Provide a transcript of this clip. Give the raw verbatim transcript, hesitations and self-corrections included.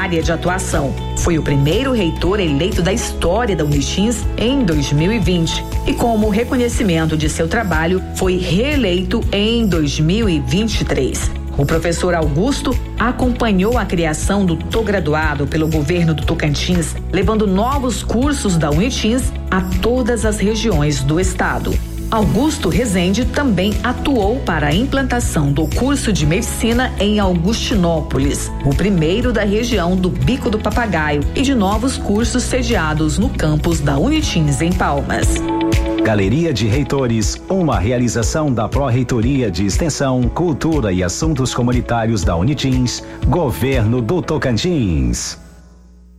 área de atuação. Foi o primeiro reitor eleito da história da Unitins em dois mil e vinte e, como reconhecimento de seu trabalho, foi reeleito em dois mil e vinte e três. O professor Augusto acompanhou a criação do Tô Graduado pelo governo do Tocantins, levando novos cursos da Unitins a todas as regiões do estado. Augusto Rezende também atuou para a implantação do curso de medicina em Augustinópolis, o primeiro da região do Bico do Papagaio, e de novos cursos sediados no campus da Unitins em Palmas. Galeria de Reitores, uma realização da Pró-Reitoria de Extensão, Cultura e Assuntos Comunitários da Unitins, Governo do Tocantins.